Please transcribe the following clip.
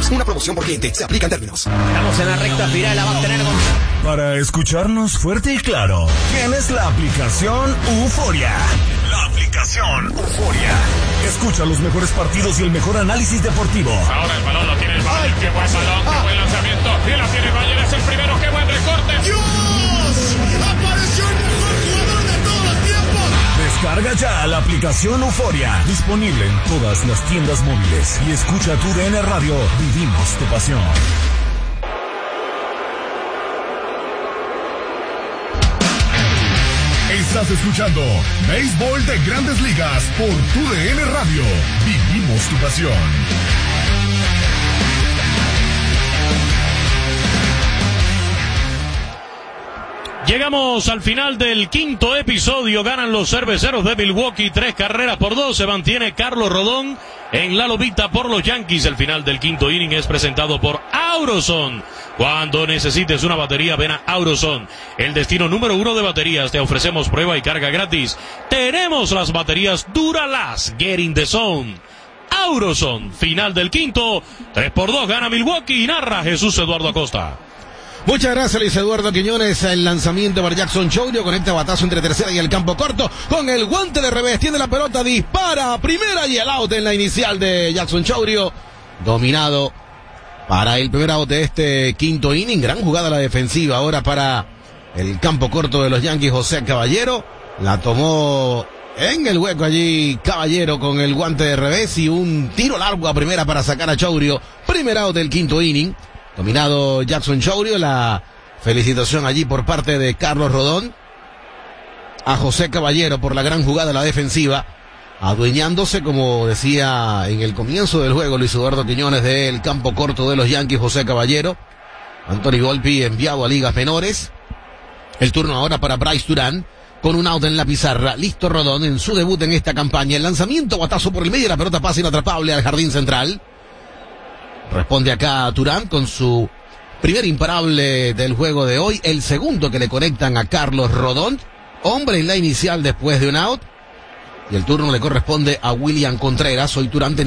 pesos. Una promoción por cliente. Se aplica en términos. Estamos en la recta final. La va a tener Para escucharnos fuerte y claro, tienes la aplicación Euforia. La aplicación Euforia. Escucha los mejores partidos y el mejor análisis deportivo. Ahora el balón lo tiene el Bayern. Qué buen balón, qué buen lanzamiento. Y la tiene el Bayern, es el primero. Qué buen recorte. ¡Dios! ¡Apareció el mejor jugador de todos los tiempos! Descarga ya la aplicación Euforia. Disponible en todas las tiendas móviles. Y escucha tu DN Radio. Vivimos tu pasión. Estás escuchando Béisbol de Grandes Ligas por tu DN Radio. Vivimos tu pasión. Llegamos al final del quinto episodio. Ganan los Cerveceros de Milwaukee 3-2. Se mantiene Carlos Rodón en la lomita por los Yankees. El final del quinto inning es presentado por Auroson. Cuando necesites una batería, ven a Auroson, el destino número 1 de baterías. Te ofrecemos prueba y carga gratis. Tenemos las baterías Duralast. Get in the zone. Auroson, final del quinto. 3-2 gana Milwaukee y narra Jesús Eduardo Acosta. Muchas gracias, Luis Eduardo Quiñones. El lanzamiento para Jackson Chourio. Conecta batazo entre tercera y el campo corto. Con el guante de revés. Tiene la pelota, dispara a primera y el out en la inicial de Jackson Chourio. Dominado para el primer out de este quinto inning. Gran jugada la defensiva ahora para el campo corto de los Yankees. José Caballero la tomó en el hueco allí Caballero con el guante de revés y un tiro largo a primera para sacar a Chourio. Primer out del quinto inning. Dominado Jackson Chourio. La felicitación allí por parte de Carlos Rodón a José Caballero por la gran jugada de la defensiva, adueñándose, como decía en el comienzo del juego Luis Eduardo Quiñones, del campo corto de los Yankees. José Caballero. Anthony Volpi enviado a ligas menores. El turno ahora para Bryce Durán con un out en la pizarra. Listo Rodón en su debut en esta campaña. El lanzamiento, batazo por el medio, la pelota pasa inatrapable al jardín central. Responde acá Durán con su primer imparable del juego de hoy. El segundo que le conectan a Carlos Rodón. Hombre en la inicial después de un out. Y el turno le corresponde a William Contreras. Hoy Durán